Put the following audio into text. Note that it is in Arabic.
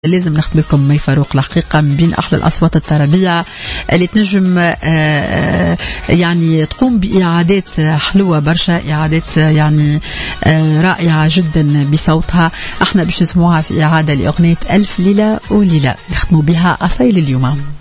لازم ناخد لكم مي فاروق الحقيقة من بين أحلى الأصوات الطربية اللي تنجم يعني تقوم بإعادات حلوة برشا، إعادات يعني رائعة جدا بصوتها. احنا باش نسمعوها في إعادة لأغنية ألف ليلة وليلة يختموا بها أصيل اليوم.